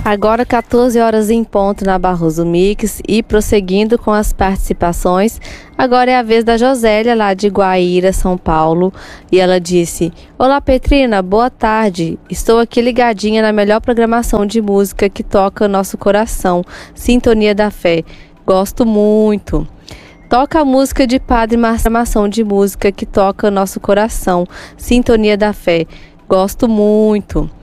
Agora 14 horas em ponto na Barroso Mix e prosseguindo com as participações, agora é a vez da Josélia lá de Guaíra, São Paulo, e ela disse: Olá Petrina, boa tarde, estou aqui ligadinha na melhor programação de música que toca nosso coração, Sintonia da Fé, gosto muito. Toca a música de Padre Marcelo de música que toca nosso coração, Sintonia da Fé, gosto muito.